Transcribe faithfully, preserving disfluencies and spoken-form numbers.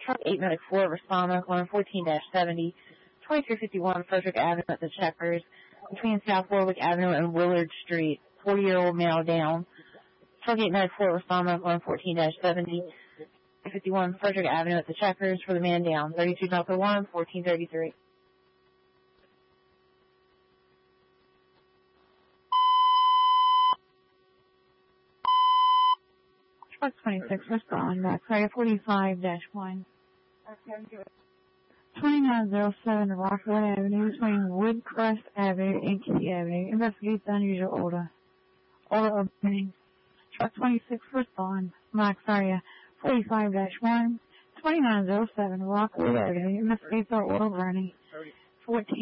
Truck eight ninety-four, respondent one fourteen seventy, twenty-three fifty-one Frederick Avenue at the Checkers, between South Warwick Avenue and Willard Street. forty-year-old male down. Truck eight ninety-four, respondent one fourteen seventy, fifty-one Frederick Avenue at the Checkers for the man down. thirty-two Delta one, fourteen thirty-three. Truck twenty-six, respond back. Sorry, forty-five dash one. twenty-nine oh seven Rockwood Avenue between Woodcrest Avenue and Key Avenue. Investigate the unusual order. Order opening. Truck twenty-six, respond. Max area forty-five dash one. twenty-nine oh seven Rockwood Avenue. Investigate the order running. fourteen